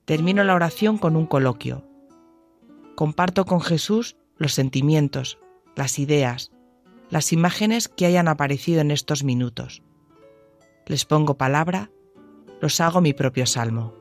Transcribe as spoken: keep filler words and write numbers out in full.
Termino la oración con un coloquio. Comparto con Jesús los sentimientos, las ideas, las imágenes que hayan aparecido en estos minutos. Les pongo palabra, los hago mi propio salmo.